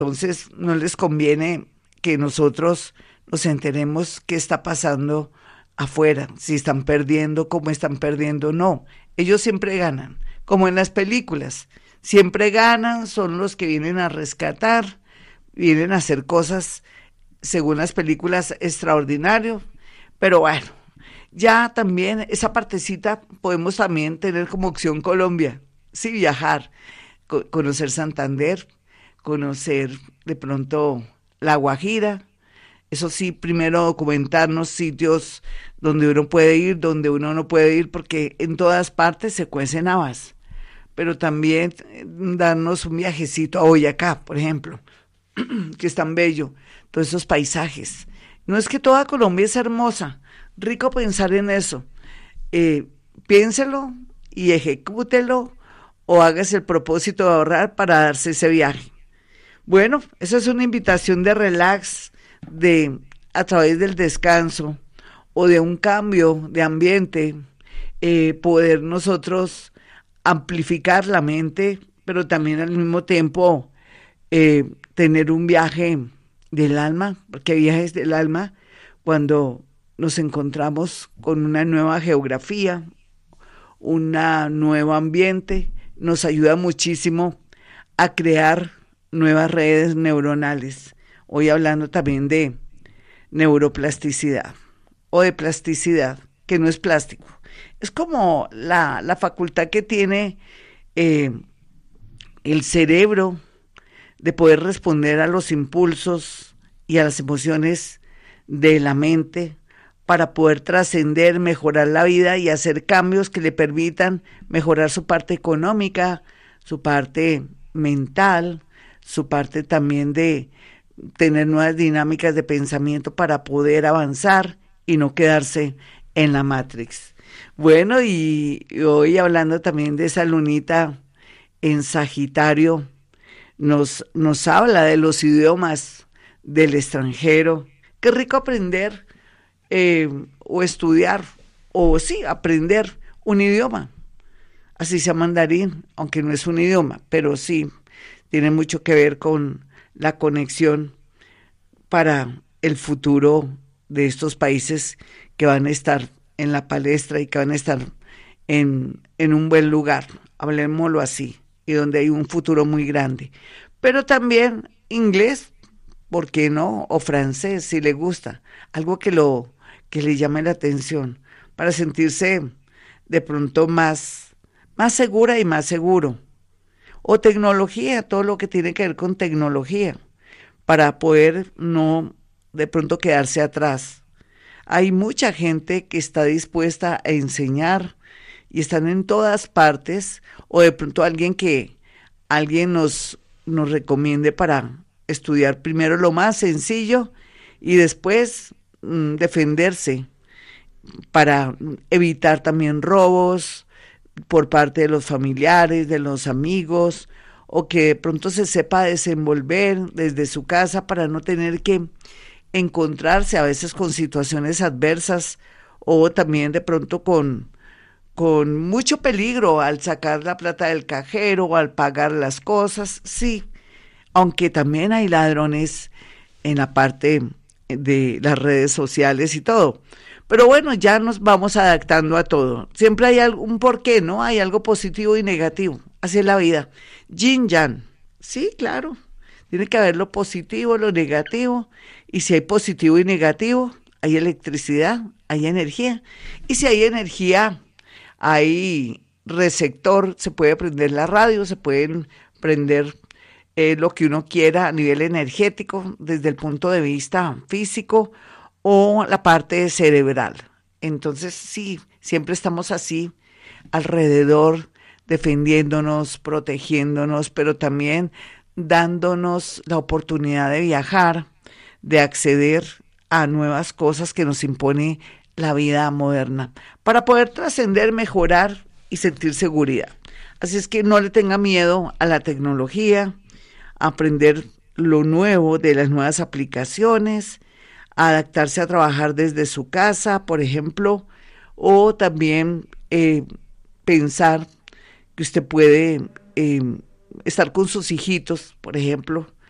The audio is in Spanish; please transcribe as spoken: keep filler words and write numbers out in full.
Entonces, no les conviene que nosotros nos enteremos qué está pasando afuera, si están perdiendo, cómo están perdiendo, no. Ellos siempre ganan, como en las películas. Siempre ganan, son los que vienen a rescatar, vienen a hacer cosas, según las películas, extraordinario. Pero bueno, ya también esa partecita podemos también tener como opción Colombia, sí, viajar, co- conocer Santander, conocer de pronto La Guajira. Eso sí, primero documentarnos sitios donde uno puede ir, donde uno no puede ir, porque en todas partes se cuecen habas. Pero también eh, darnos un viajecito a Boyacá, por ejemplo, que es tan bello, todos esos paisajes. No es que toda Colombia es hermosa, rico pensar en eso. Eh, Piénselo y ejecútelo o hágase el propósito de ahorrar para darse ese viaje. Bueno, esa es una invitación de relax, de a través del descanso o de un cambio de ambiente, eh, poder nosotros amplificar la mente, pero también al mismo tiempo eh, tener un viaje del alma, porque viajes del alma cuando nos encontramos con una nueva geografía, un nuevo ambiente, nos ayuda muchísimo a crear nuevas redes neuronales. Hoy hablando también de neuroplasticidad o de plasticidad, que no es plástico. Es como la, la facultad que tiene eh, el cerebro de poder responder a los impulsos y a las emociones de la mente para poder trascender, mejorar la vida y hacer cambios que le permitan mejorar su parte económica, su parte mental, su parte también de tener nuevas dinámicas de pensamiento para poder avanzar y no quedarse en la Matrix. Bueno, y hoy hablando también de esa lunita en Sagitario, nos, nos habla de los idiomas del extranjero. Qué rico aprender eh, o estudiar, o sí, aprender un idioma, así sea mandarín, aunque no es un idioma, pero sí tiene mucho que ver con la conexión para el futuro de estos países que van a estar en la palestra y que van a estar en, en un buen lugar, hablemoslo así, y donde hay un futuro muy grande. Pero también inglés, ¿por qué no? O francés, si le gusta, algo que lo que le llame la atención, para sentirse de pronto más, más segura y más seguro. O tecnología, todo lo que tiene que ver con tecnología, para poder no de pronto quedarse atrás. Hay mucha gente que está dispuesta a enseñar y están en todas partes, o de pronto alguien que alguien nos, nos recomiende para estudiar primero lo más sencillo y después mm, defenderse para evitar también robos por parte de los familiares, de los amigos, o que de pronto se sepa desenvolver desde su casa para no tener que encontrarse a veces con situaciones adversas o también de pronto con, con mucho peligro al sacar la plata del cajero o al pagar las cosas, sí, aunque también hay ladrones en la parte de las redes sociales y todo. Pero bueno, ya nos vamos adaptando a todo. Siempre hay algún porqué, ¿no? Hay algo positivo y negativo. Así es la vida. Yin Yang. Sí, claro. Tiene que haber lo positivo, lo negativo. Y si hay positivo y negativo, hay electricidad, hay energía. Y si hay energía, hay receptor, se puede prender la radio, se pueden prender eh, lo que uno quiera a nivel energético, desde el punto de vista físico o la parte cerebral. Entonces, sí, siempre estamos así, alrededor, defendiéndonos, protegiéndonos, pero también dándonos la oportunidad de viajar, de acceder a nuevas cosas que nos impone la vida moderna, para poder trascender, mejorar y sentir seguridad. Así es que no le tenga miedo a la tecnología, a aprender lo nuevo de las nuevas aplicaciones, a adaptarse a trabajar desde su casa, por ejemplo, o también eh, pensar que usted puede eh, estar con sus hijitos, por ejemplo,